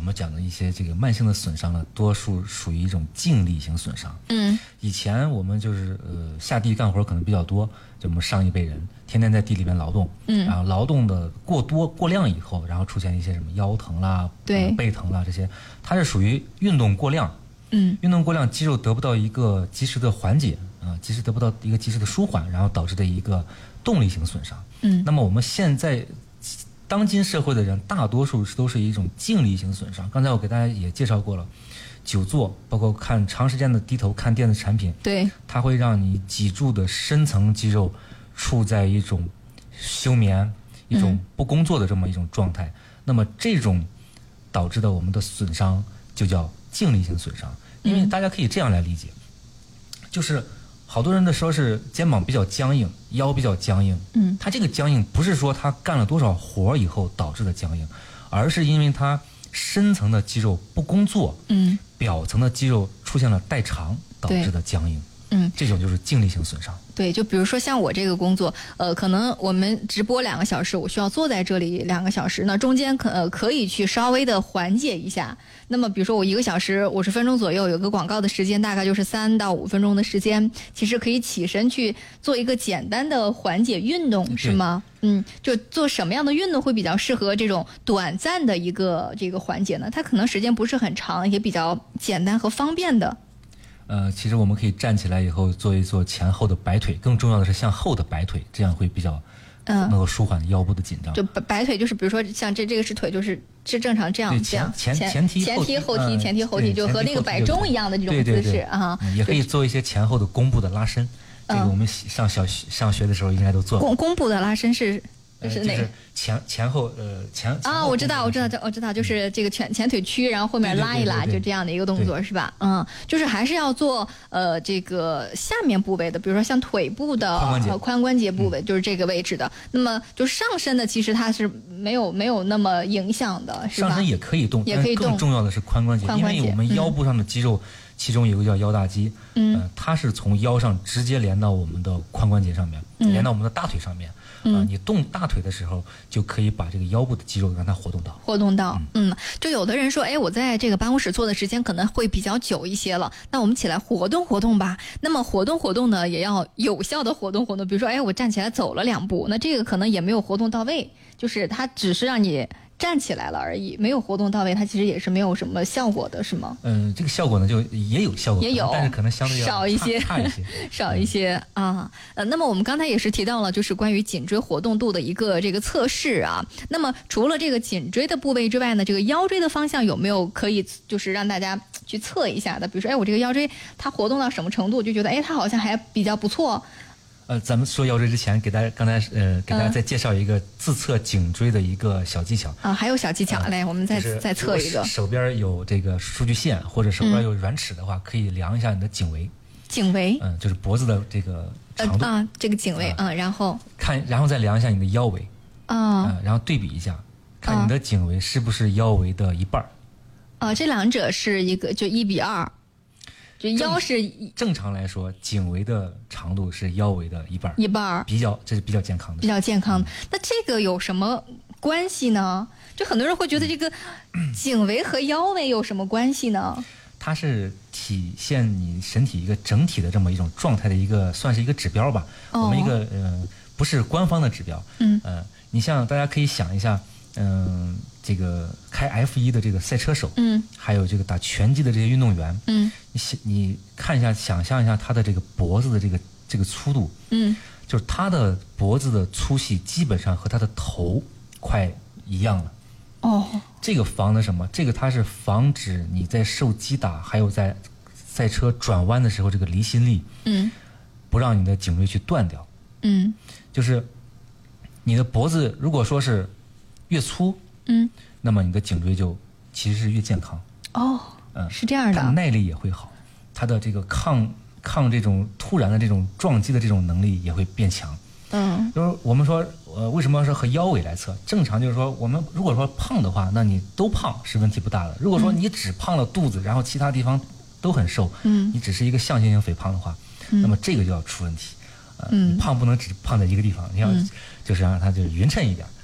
们讲的一些这个慢性的损伤呢，多数属于一种静力型损伤。以前我们就是下地干活可能比较多，就我们上一辈人天天在地里边劳动，然后劳动的过多过量以后，然后出现一些什么腰疼啦、背疼啦这些，它是属于运动过量。运动过量，肌肉得不到一个及时的缓解及时得不到一个及时的舒缓，然后导致的一个动力型损伤。那么我们现在当今社会的人，大多数都是一种静力型损伤。刚才我给大家也介绍过了，久坐，包括看长时间的低头看电子产品， 对， 它会让你脊柱的深层肌肉处在一种休眠、一种不工作的这么一种状态。那么这种导致的我们的损伤就叫静力型损伤。因为大家可以这样来理解，就是好多人的说是肩膀比较僵硬，腰比较僵硬。他这个僵硬不是说他干了多少活以后导致的僵硬，而是因为他深层的肌肉不工作，表层的肌肉出现了代偿导致的僵硬。这种就是静力型损伤。 对，就比如说像我这个工作，可能我们直播2个小时，我需要坐在这里2个小时，那中间可以去稍微的缓解一下。那么比如说我1个小时50分钟左右，有个广告的时间大概就是3到5分钟的时间，其实可以起身去做一个简单的缓解运动，是吗？就做什么样的运动会比较适合这种短暂的一个这个缓解呢？它可能时间不是很长，也比较简单和方便的。 其实我们可以站起来以后做一做前后的摆腿，更重要的是向后的摆腿，这样会比较能够舒缓腰部的紧张。 就摆腿就是比如说像这个是腿，就是正常这样前踢后踢前踢后踢，就和那个摆钟一样的这种姿势啊。 也可以做一些前后的弓步的拉伸，这个我们上学的时候应该都做过。 弓步的拉伸是哪个？ 前后啊，我知道，就是这个前腿屈，然后后面拉一拉，就这样的一个动作是吧？就是还是要做这个下面部位的，比如说像腿部的髋关节部位，就是这个位置的。那么就上身的，其实它是没有那么影响的，是吧？ 上身也可以动，但是更重要的是髋关节，因为我们腰部上的肌肉，其中有个叫腰大肌，它是从腰上直接连到我们的髋关节上面，连到我们的大腿上面。你动大腿的时候，就可以把这个腰部的肌肉让它活动到。 就有的人说，我在这个办公室坐的时间可能会比较久一些了，那我们起来活动活动吧。那么活动呢，也要有效的活动。比如说，我站起来走了2步，那这个可能也没有活动到位，就是它只是让你站起来了而已，没有活动到位，它其实也是没有什么效果的，是吗？ 这个效果呢，就也有效果， 也有， 但是可能相对要少一些，少一些啊。那么我们刚才也是提到了，就是关于颈椎活动度的一个这个测试啊。那么除了这个颈椎的部位之外呢，这个腰椎的方向有没有可以就是让大家去测一下的？比如说，我这个腰椎它活动到什么程度，就觉得它好像还比较不错。 咱们说腰椎之前，给大家再介绍一个自测颈椎的一个小技巧还有小技巧，来，我们再测一个。 手边有这个数据线，或者手边有软尺的话，可以量一下你的颈围。 颈围， 就是脖子的这个长度这个颈围，然后再量一下你的腰围然后对比一下，看你的颈围是不是腰围的一半这两者是一个就1:2。就腰是正常来说，颈围的长度是腰围的一半，这是比较健康的， 那这个有什么关系呢？就很多人会觉得这个颈围和腰围有什么关系呢？ 它是体现你身体一个整体的这么一种状态的一个，算是一个指标吧。我们一个不是官方的指标。你像大家可以想一下，这个开 F1的这个赛车手，还有这个打拳击的这些运动员，你看一下，想象一下他的这个脖子的这个粗度，就是他的脖子的粗细基本上和他的头快一样了。这个防的什么？这个它是防止你在受击打，还有在赛车转弯的时候，这个离心力，不让你的颈椎去断掉。就是你的脖子如果说是越粗，那么你的颈椎就其实是越健康。 是这样的， 它耐力也会好，它的这个抗这种突然的这种撞击的这种能力也会变强。就是我们说，为什么是和腰围来测？正常就是说，我们如果说胖的话，那你都胖是问题不大的。如果说你只胖了肚子，然后其他地方都很瘦，你只是一个象限性肥胖的话，那么这个就要出问题。你胖不能只胖在一个地方，你要就是让它就是匀称一点。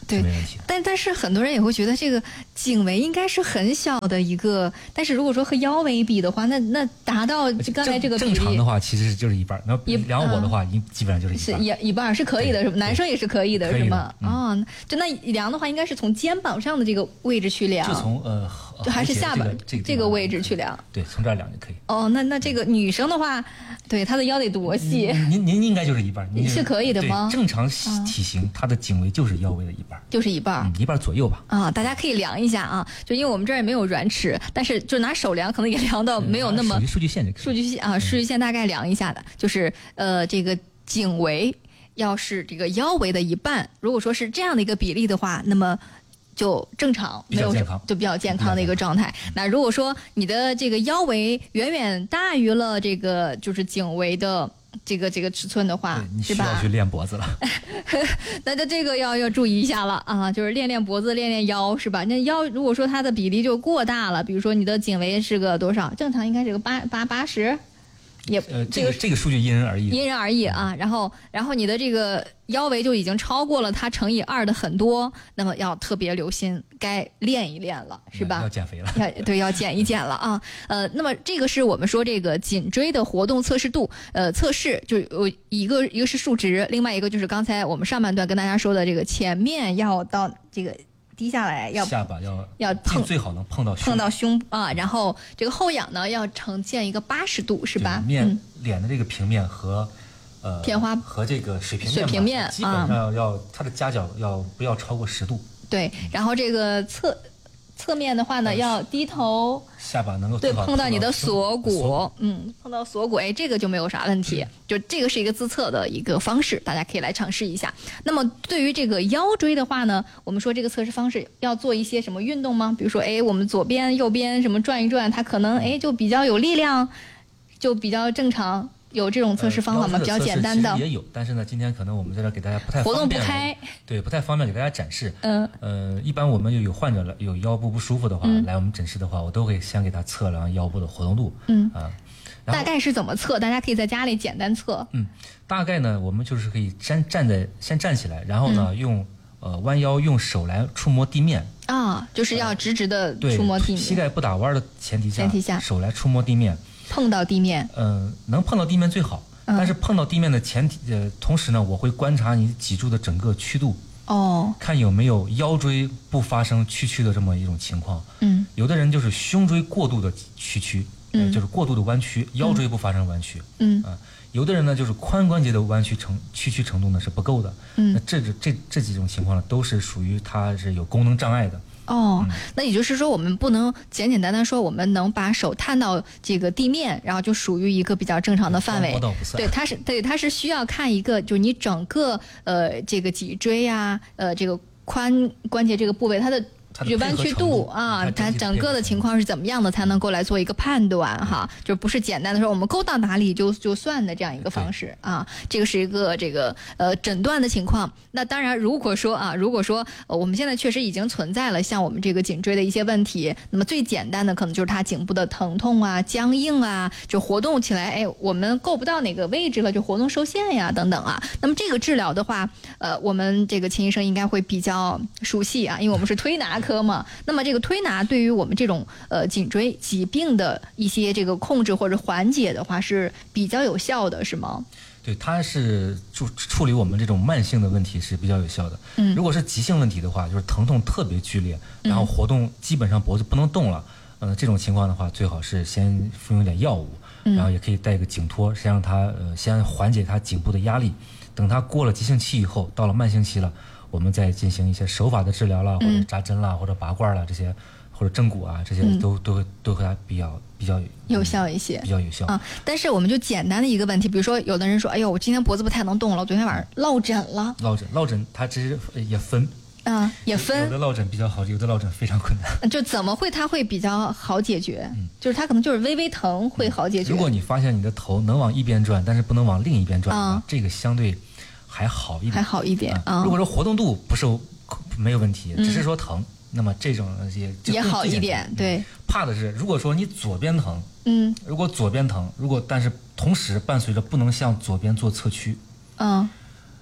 对， 没问题。 但是很多人也会觉得这个颈围应该是很小的一个，但是如果说和腰围比的话，那达到刚才这个比例正常的话其实就是一半，然后量我的话，基本上就是一半， 是一半是可以的，是吧？男生也是可以的，是吗？就那量的话，应该是从肩膀上的这个位置去量， 就从就还是下巴这个位置去量， 对，从这儿量就可以。 那这个女生的话，对她的腰得多细？ 您应该就是一半，您是可以的吗？ 正常体型，她的颈围就是腰围的一半， 就是一半， 一半左右吧。 大家可以量一下啊，就因为我们这儿也没有软尺，但是就拿手量，可能也量到没有那么数据线就可以。 数据线大概量一下的，就是这个颈围要是这个腰围的一半，如果说是这样的一个比例的话，那么就正常，没有就比较健康的一个状态。那如果说你的这个腰围远远大于了这个就是颈围的这个尺寸的话， 你需要去练脖子了。 那这个要注意一下了啊，就是练脖子，练腰，是吧？那腰如果说它的比例就过大了，比如说你的颈围是个多少？正常应该是个80。也这个数据因人而异， 啊。然后你的这个腰围就已经超过了它乘以2的很多，那么要特别留心，该练一练了，是吧？ 要减肥了， 要减一减了啊。那么这个是我们说这个颈椎的活动测试度，测试就一个是数值，另外一个就是刚才我们上半段跟大家说的这个前面要到这个。低下来下巴要碰， 最好能碰到胸啊，然后这个后仰呢要呈现一个80度，是吧？ 脸的这个平面和天花和这个水平面基本上要它的夹角不要超过10度。 对，然后这个侧面的话呢，要低头， 下巴能够碰到你的锁骨，碰到锁骨，这个就没有啥问题。就这个是一个自测的一个方式，大家可以来尝试一下。那么对于这个腰椎的话呢，我们说这个测试方式要做一些什么运动吗？比如说，我们左边、右边什么转一转，它可能就比较有力量，就比较正常。有这种测试方法吗？比较简单的也有，但是呢，今天可能我们在这给大家不太活动不开， 对，不太方便给大家展示。一般我们有患者有腰部不舒服的话，来我们诊室的话，我都会先给他测量腰部的活动度。 大概是怎么测？大家可以在家里简单测。 大概呢，我们就是可以先站起来，然后呢，用弯腰，用手来触摸地面。 就是要直直的触摸地面， 膝盖不打弯的前提下，手来触摸地面。 碰到地面， 能碰到地面最好。但是碰到地面的前提，同时呢，我会观察你脊柱的整个曲度，看有没有腰椎不发生屈的这么一种情况。有的人就是胸椎过度的屈，就是过度的弯曲，腰椎不发生弯曲。有的人呢，就是髋关节的弯曲屈程度呢是不够的。那这几种情况呢，都是属于它是有功能障碍的。 那也就是说，我们不能简单说，我们能把手探到这个地面，然后就属于一个比较正常的范围。对，它是需要看一个，就是你整个这个脊椎啊，这个髋关节这个部位，它的弯曲度它整个的情况是怎么样的，才能够来做一个判断哈，就不是简单的说我们勾到哪里就算的这样一个方式啊。这个是一个这个诊断的情况。那当然，如果说我们现在确实已经存在了像我们这个颈椎的一些问题，那么最简单的可能就是它颈部的疼痛啊、僵硬啊，就活动起来我们够不到哪个位置了，就活动受限呀等等啊。那么这个治疗的话，我们这个秦医生应该会比较熟悉啊，因为我们是推拿科嘛。那么这个推拿对于我们这种颈椎疾病的一些这个控制或者缓解的话是比较有效的，是吗？ 对，它是处理我们这种慢性的问题是比较有效的。如果是急性问题的话，就是疼痛特别剧烈，然后活动基本上脖子不能动了，这种情况的话，最好是先服用点药物，然后也可以带一个颈托，先让它先缓解它颈部的压力。等它过了急性期以后，到了慢性期了，我们再进行一些手法的治疗啦，或者扎针啦，或者拔罐啦，这些或者正骨啊，这些都和它比较有效一些， 比较有效啊。但是我们就简单的一个问题，比如说有的人说，哎呦，我今天脖子不太能动了，我昨天晚上落枕了。 落枕，它其实也分。 也分， 有的落枕比较好，有的落枕非常困难。 就怎么会它会比较好解决？就是它可能就是微微疼会好解决。 如果你发现你的头能往一边转，但是不能往另一边转，这个相对还好一点。如果说活动度不是没有问题，只是说疼，那么这种也好一点。对， 怕的是如果说你左边疼，如果左边疼，但是同时伴随着不能向左边做侧屈，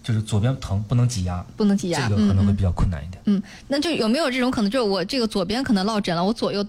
就是左边疼不能挤压， 不能挤压， 这个可能会比较困难一点。 那就有没有这种可能，就是我这个左边可能落枕了，我左右